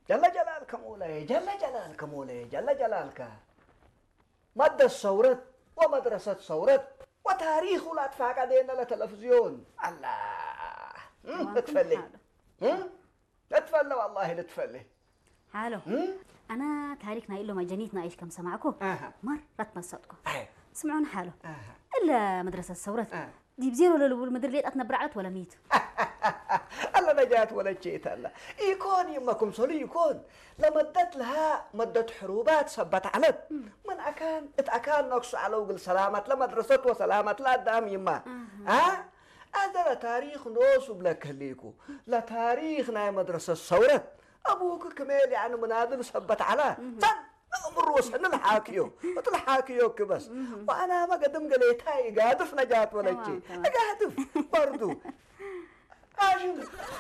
جل جلالك مولاي جل جلالك مولاي جل جلالك مد الثورة ومدرسة ثورة وتاريخ لا تفاق دينا للتلفزيون الله تفلي تفلي والله تفلي حالو أنا تاريخنا إلا ما جنيتنا إيش كم سمعكم مرة تمسطكم سمعون حالو إلا مدرسة الثورة دي بزيرو لو المدرليت أتنبرعت ولا ميت الله نجات ولا شيء الله يكون يمكم صلي يكون لمدت لها مدة حروبات سبت علت من أكان نقص على وقل سلامة لمدرسة وسلامة لا دام يما هذا تاريخ نوس بلك ليكو لا تاريخنا مدرسة الثورة أبوك كمال يعني منادل سبت على أمر وصلنا الحاكيو الحاكيو كبس وأنا ما قدم قليتها قادف نجات ولا شيء قادف برضو هاشم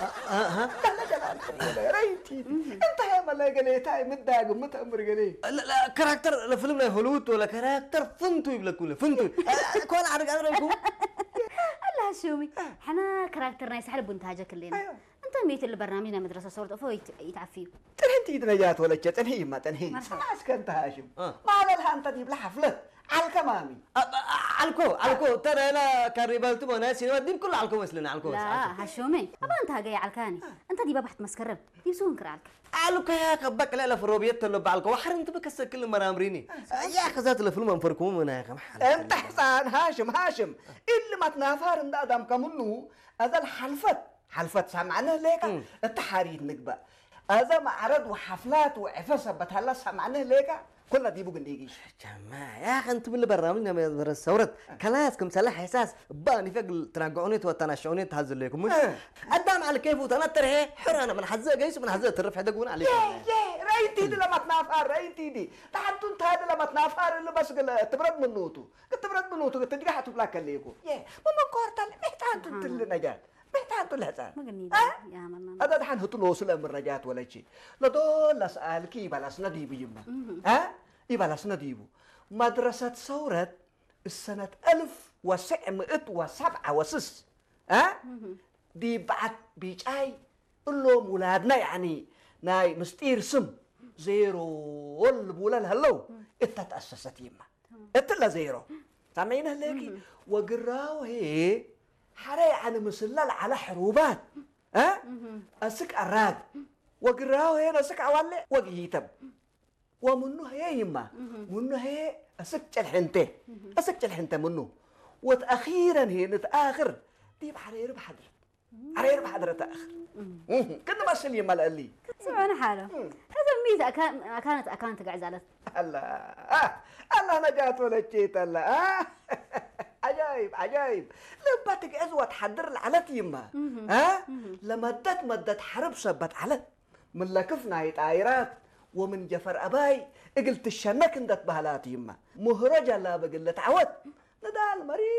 لا جلالكم ولا ريتي انت يا ملا قليتها متضايق متأمر قلي لا كاركتر الفيلم لا هولوت ولا كاركتر فنتو يبلا كله فنتو كون عرق أدركم الله شومي حنا كاركترنا يسحل بنتاجك كلنا انت ميت البرنامجنا مدرسة صورة فوق يتعفيو تنهي نجات ولا شيء تنهي ما تنهي سمعت كنت هاشم ما لها انت تجيب لها حفلة عالكمامي علكو ترى لا كاريبال تبغى ناس سينما دي كله علكو مسلنا علكو لا هشومي أبا أنت جاي علكاني أنت دي بحث مسكرب يبسون كرالك علكو يا كبك لا فروبيت اللي بعلكو وحر أنت بكسر كل مرامريني يا خزات الفيلم انفركم من هيك أنت حسان هاشم اللي ما تنافر إن أدم كمنه هذا حلفت سمعنا ليك التحاريد نقبة هذا معرض وحفلات وعفسة بتهلا سمعنا ليك كلنا دي بوجن ديجي جماعة يا أخي أنتم اللي برنامجنا من الثورة كلاسكم سلاح إحساس باني فوق تراجعونيت وتناشعونيت تهزل لكم مش قدام على كيف وتنطر هي حر أنا من حزة جيس من حزة الرفع دقون عليك رأيتي دي لما تنافر رأيتي دي تحت أنت هذا لما تنافر اللي بس قل تبرد من نوتو قلت تجري حتبلا كليكو ماما كورتال محتاج تنتل نجات محتاج تلهزان ما قلني يا ماما هذا دحين هتنوصل أمر نجات ولا شيء لا دول أسأل كي بلسنا دي بيجمع يبلسنا ديبو مدرسة ثورة السنة 1967 دي بعد بيجاي اللهم ولادنا يعني ناي مستير سم زيرو والبولا هلو انت تأسست يما انت لا زيرو سامعين هليكي وقراو هي حري عن مسلل على حروبات اسك الراد وقراو هي نسك عوالي وقيتم ومنه هي يما منه هي أسكت الحنتة منه وتأخيرا هي نتآخر دي بحرير بحضرة تأخر كنا ما سلي مال قال لي سمعنا حاله هذا ميت أكانت قاعد زعلت الله نجات ولا شيء الله عجايب لما تقعد وتحضر العلت يما لما حرب سبت علت من لكفنا يتعايرات ومن جفر أباي قلت الشنك اندت بهالات يما مهرجة لا بقلت عود ندال مريض